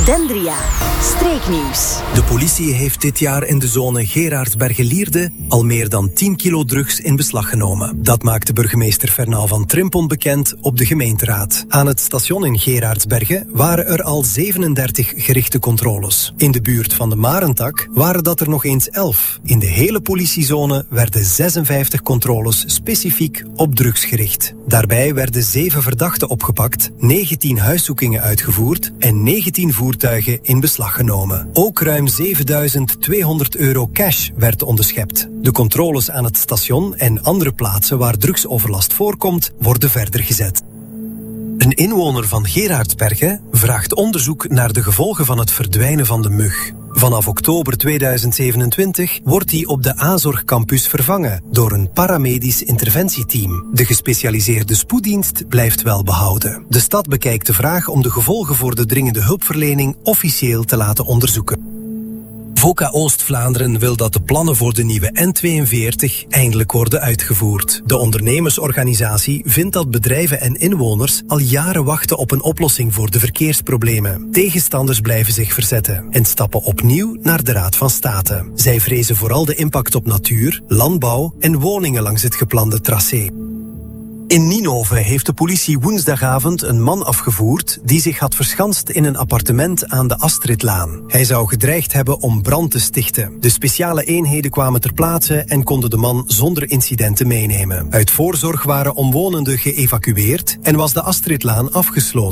Dendria, streeknieuws. De politie heeft dit jaar in de zone Geraardsbergen-Lierde al meer dan 10 kilo drugs in beslag genomen. Dat maakte burgemeester Fernand van Trimpon bekend op de gemeenteraad. Aan het station in Geraardsbergen waren er al 37 gerichte controles. In de buurt van de Marentak waren dat er nog eens 11. In de hele politiezone werden 56 controles specifiek op drugs gericht. Daarbij werden 7 verdachten opgepakt, 19 huiszoekingen uitgevoerd en 19 voertuigen in beslag genomen. Ook ruim €7.200 cash werd onderschept. De controles aan het station en andere plaatsen waar drugsoverlast voorkomt, worden verder gezet. Een inwoner van Geraardsbergen vraagt onderzoek naar de gevolgen van het verdwijnen van de mug. Vanaf oktober 2027 wordt die op de A-zorgcampus vervangen door een paramedisch interventieteam. De gespecialiseerde spoeddienst blijft wel behouden. De stad bekijkt de vraag om de gevolgen voor de dringende hulpverlening officieel te laten onderzoeken. VOCA Oost-Vlaanderen wil dat de plannen voor de nieuwe N42 eindelijk worden uitgevoerd. De ondernemersorganisatie vindt dat bedrijven en inwoners al jaren wachten op een oplossing voor de verkeersproblemen. Tegenstanders blijven zich verzetten en stappen opnieuw naar de Raad van State. Zij vrezen vooral de impact op natuur, landbouw en woningen langs het geplande tracé. In Ninove heeft de politie woensdagavond een man afgevoerd die zich had verschanst in een appartement aan de Astridlaan. Hij zou gedreigd hebben om brand te stichten. De speciale eenheden kwamen ter plaatse en konden de man zonder incidenten meenemen. Uit voorzorg waren omwonenden geëvacueerd en was de Astridlaan afgesloten.